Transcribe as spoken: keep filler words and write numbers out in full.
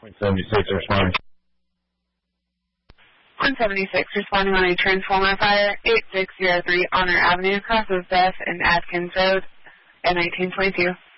one seventy-six responding. one seventy-six responding on a transformer fire, eight six zero three Honor Avenue, crosses Beth and Atkins Road at nineteen twenty-two.